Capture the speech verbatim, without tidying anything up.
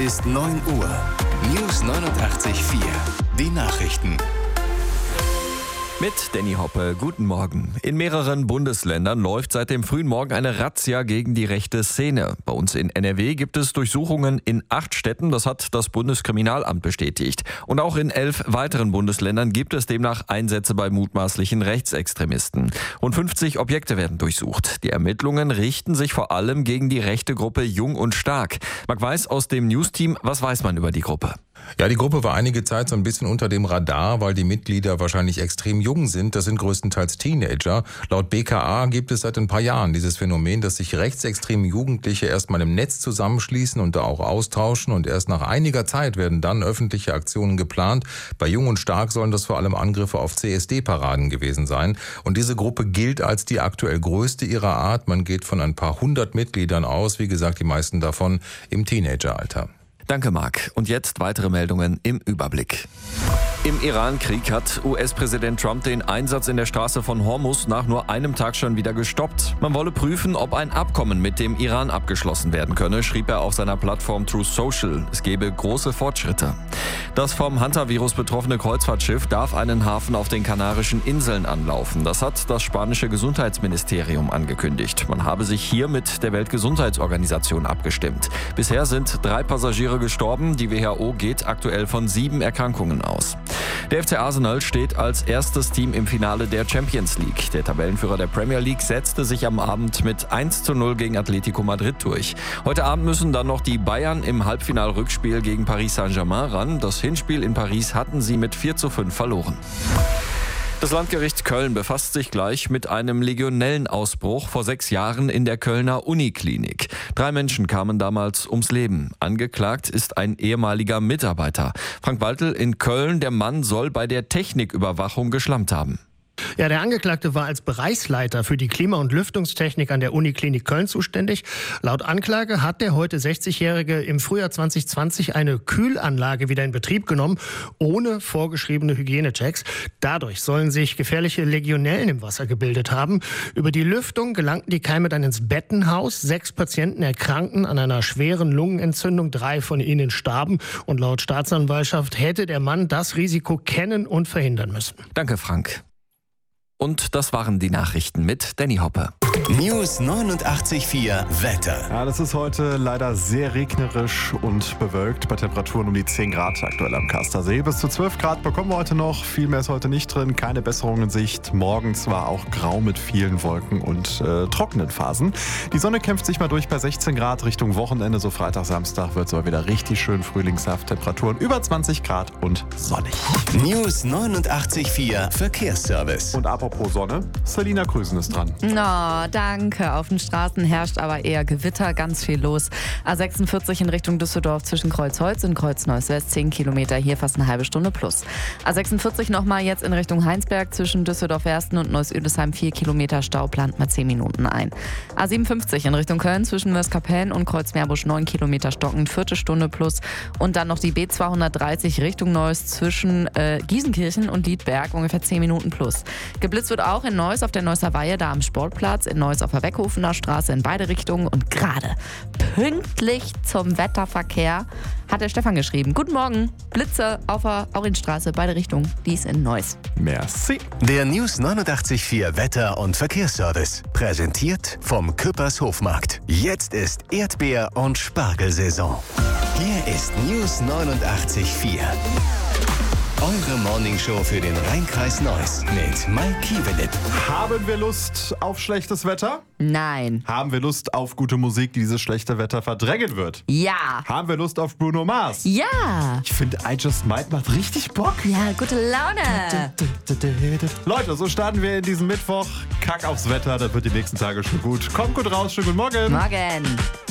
ist neun Uhr. News neunundachtzig Komma vier. Die Nachrichten. Mit Danny Hoppe, guten Morgen. In mehreren Bundesländern läuft seit dem frühen Morgen eine Razzia gegen die rechte Szene. Bei uns in N R W gibt es Durchsuchungen in acht Städten, das hat das Bundeskriminalamt bestätigt. Und auch in elf weiteren Bundesländern gibt es demnach Einsätze bei mutmaßlichen Rechtsextremisten. Rund fünfzig Objekte werden durchsucht. Die Ermittlungen richten sich vor allem gegen die rechte Gruppe Jung und Stark. Marc Weiß aus dem News-Team, was weiß man über die Gruppe? Ja, die Gruppe war einige Zeit so ein bisschen unter dem Radar, weil die Mitglieder wahrscheinlich extrem jung sind. Das sind größtenteils Teenager. Laut B K A gibt es seit ein paar Jahren dieses Phänomen, dass sich rechtsextreme Jugendliche erstmal im Netz zusammenschließen und da auch austauschen. Und erst nach einiger Zeit werden dann öffentliche Aktionen geplant. Bei Jung und Stark sollen das vor allem Angriffe auf C S D-Paraden gewesen sein. Und diese Gruppe gilt als die aktuell größte ihrer Art. Man geht von ein paar hundert Mitgliedern aus. Wie gesagt, die meisten davon im Teenageralter. Danke, Marc. Und jetzt weitere Meldungen im Überblick. Im Iran-Krieg hat U S-Präsident Trump den Einsatz in der Straße von Hormuz nach nur einem Tag schon wieder gestoppt. Man wolle prüfen, ob ein Abkommen mit dem Iran abgeschlossen werden könne, schrieb er auf seiner Plattform Truth Social. Es gebe große Fortschritte. Das vom Hantavirus betroffene Kreuzfahrtschiff darf einen Hafen auf den Kanarischen Inseln anlaufen. Das hat das spanische Gesundheitsministerium angekündigt. Man habe sich hier mit der Weltgesundheitsorganisation abgestimmt. Bisher sind drei Passagiere gestorben. Die W H O geht aktuell von sieben Erkrankungen aus. Der F C Arsenal steht als erstes Team im Finale der Champions League. Der Tabellenführer der Premier League setzte sich am Abend mit eins zu null gegen Atletico Madrid durch. Heute Abend müssen dann noch die Bayern im Halbfinal-Rückspiel gegen Paris Saint-Germain ran. Das Hinspiel in Paris hatten sie mit vier zu fünf verloren. Das Landgericht Köln befasst sich gleich mit einem Legionellenausbruch vor sechs Jahren in der Kölner Uniklinik. Drei Menschen kamen damals ums Leben. Angeklagt ist ein ehemaliger Mitarbeiter. Frank Waltel in Köln, der Mann soll bei der Techniküberwachung geschlampt haben. Ja, der Angeklagte war als Bereichsleiter für die Klima- und Lüftungstechnik an der Uniklinik Köln zuständig. Laut Anklage hat der heute sechzigjährige im Frühjahr zwanzig zwanzig eine Kühlanlage wieder in Betrieb genommen, ohne vorgeschriebene Hygienechecks. Dadurch sollen sich gefährliche Legionellen im Wasser gebildet haben. Über die Lüftung gelangten die Keime dann ins Bettenhaus. Sechs Patienten erkrankten an einer schweren Lungenentzündung. Drei von ihnen starben. Und laut Staatsanwaltschaft hätte der Mann das Risiko kennen und verhindern müssen. Danke, Frank. Und das waren die Nachrichten mit Danny Hoppe. News neunundachtzig Komma vier Wetter. Ja, das ist heute leider sehr regnerisch und bewölkt bei Temperaturen um die zehn Grad aktuell am Kastersee. Bis zu zwölf Grad bekommen wir heute noch. Viel mehr ist heute nicht drin. Keine Besserung in Sicht. Morgen zwar auch grau mit vielen Wolken und äh, trockenen Phasen. Die Sonne kämpft sich mal durch bei sechzehn Grad Richtung Wochenende. So Freitag, Samstag wird es aber wieder richtig schön frühlingshaft. Temperaturen über zwanzig Grad und sonnig. News neunundachtzig Komma vier Verkehrsservice. Und apropos Sonne, Selina Krüsen ist dran. No, danke. Auf den Straßen herrscht aber eher Gewitter, ganz viel los. A sechsundvierzig in Richtung Düsseldorf zwischen Kreuzholz und Kreuz-Neuss-West, zehn Kilometer, hier fast eine halbe Stunde plus. A sechsundvierzig nochmal jetzt in Richtung Heinsberg zwischen Düsseldorf-Wersten und Neuss-Üdesheim, vier Kilometer Stau, plant mal zehn Minuten ein. A siebenundfünfzig in Richtung Köln zwischen Mörs-Kapellen und Kreuz-Meerbusch, neun Kilometer stockend, vierte Stunde plus. Und dann noch die B zweihundertdreißig Richtung Neuss zwischen äh, Giesenkirchen und Liedberg, ungefähr zehn Minuten plus. Geblitzt wird auch in Neuss auf der Neusser Weihe, da am Sportplatz, in Neuss auf der Weckhofener Straße in beide Richtungen. Und gerade pünktlich zum Wetterverkehr hat der Stefan geschrieben. Guten Morgen, Blitze auf der Aurinstraße, beide Richtungen, dies in Neuss. Merci. Der News neunundachtzig Komma vier Wetter- und Verkehrsservice. Präsentiert vom Küppers Hofmarkt. Jetzt ist Erdbeer- und Spargelsaison. Hier ist News neunundachtzig Komma vier. Eure Morningshow für den Rheinkreis Neuss mit Mike Kievelip. Haben wir Lust auf schlechtes Wetter? Nein. Haben wir Lust auf gute Musik, die dieses schlechte Wetter verdrängen wird? Ja. Haben wir Lust auf Bruno Mars? Ja. Ich finde, I Just Might macht richtig Bock. Ja, gute Laune. Leute, so starten wir in diesem Mittwoch. Kack aufs Wetter, das wird die nächsten Tage schon gut. Kommt gut raus, schönen guten Morgen. Morgen.